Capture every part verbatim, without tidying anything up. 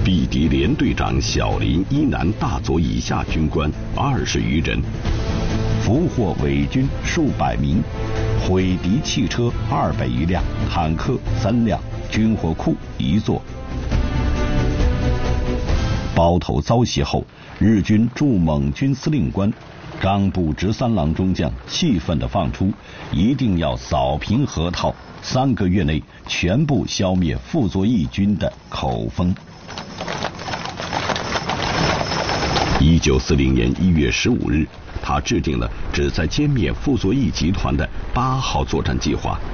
毙敌连队长小林一男大佐以下军官二十余人，俘获伪军数百名，毁敌汽车二百余辆，坦克三辆，军火库一座。包头遭袭后，日军驻蒙军司令官冈部直三郎中将气愤地放出一定要扫平河套，三个月内全部消灭傅作义军的口风。一九四零年一月十五日，他制定了旨在歼灭傅作义集团的八号作战计划。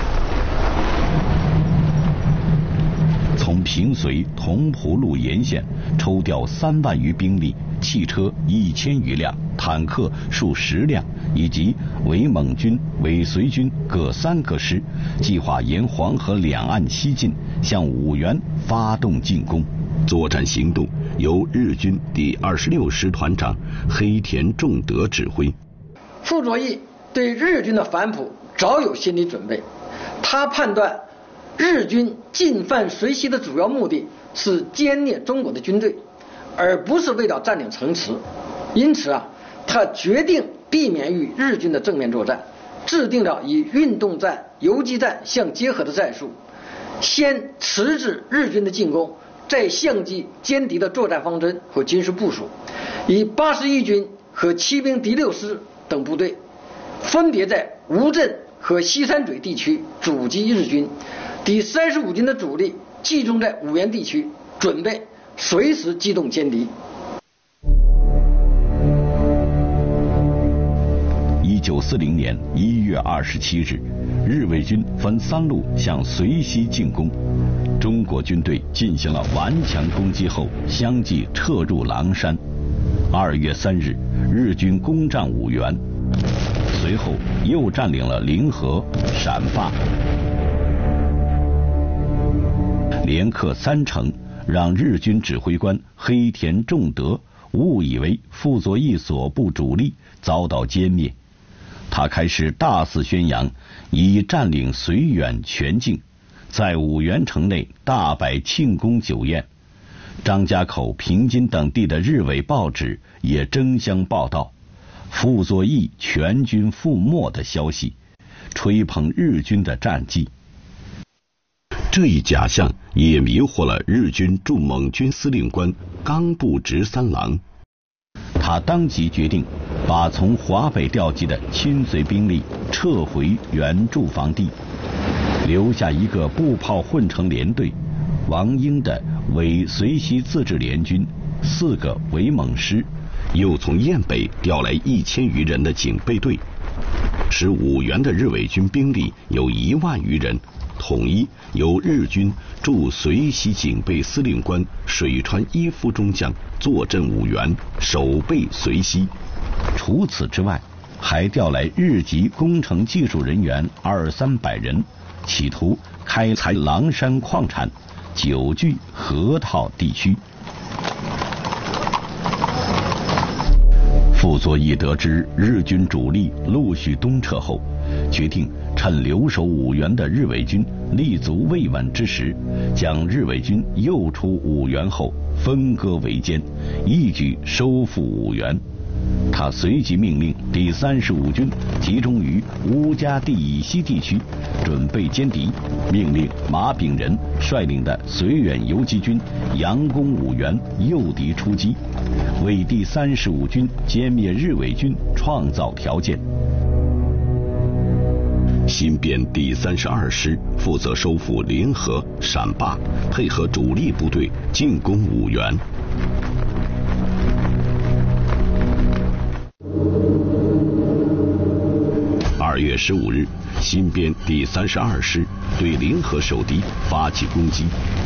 从平绥同蒲路沿线抽调三万余兵力，汽车一千余辆，坦克数十辆，以及伪蒙军、伪绥军各三个师，计划沿黄河两岸西进，向五原发动进攻。作战行动由日军第二十六师团长黑田重德指挥。 傅作义对日军的反扑早有心理准备，他判断日军进犯绥西的主要目的是歼灭中国的军队，而不是为了占领城池，因此啊，他决定避免与日军的正面作战，制定了以运动战、游击战相结合的战术，先迟滞日军的进攻，再相继歼敌的作战方针和军事部署，以八十一军和骑兵第六师等部队分别在吴镇和西山嘴地区阻击日军，第三十五军的主力集中在五原地区，准备随时机动歼敌。 一九四零年一月二十七日，日伪军分三路向绥西进攻，中国军队进行了顽强攻击后，相继撤入狼山。二月三日，日军攻占五原，随后又占领了临河、陕坝，连克三城，让日军指挥官黑田重德误以为傅作义所部主力遭到歼灭。他开始大肆宣扬以占领绥远全境，在五原城内大摆庆功酒宴。张家口、平津等地的日伪报纸也争相报道傅作义全军覆没的消息，吹捧日军的战绩。这一假象也迷惑了日军驻蒙军司令官冈部直三郎，他当即决定把从华北调集的亲绥兵力撤回原驻防地，留下一个步炮混成连队，王英的伪绥西自治联军，四个伪蒙师，又从雁北调来一千余人的警备队，使五原的日伪军兵力有一万余人，统一由日军驻绥西警备司令官水川一夫中将坐镇五原，守备绥西。除此之外，还调来日籍工程技术人员二三百人，企图开采狼山矿产，久居河套地区。傅作义得知日军主力陆续东撤后，决定趁留守五原的日伪军立足未稳之时，将日伪军诱出五原后分割围歼，一举收复五原。他随即命令第三十五军集中于乌家地以西地区，准备歼敌，命令马炳仁率领的绥远游击军佯攻五原，诱敌出击，为第三十五军歼灭日伪军创造条件。新编第三十二师负责收复临河、陕坝，配合主力部队进攻五原。二月十五日，新编第三十二师对临河守敌发起攻击。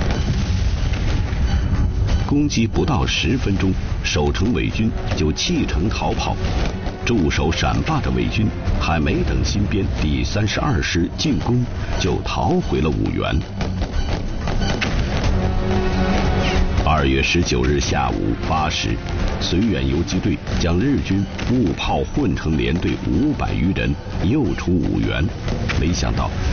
攻击不到十分钟，守城伪军就弃城逃跑。驻守陕坝的伪军还没等新编第三十二师进攻，就逃回了五原。二月十九日下午八时，绥远游击队将日军步炮混成连队五百余人诱出五原，没想到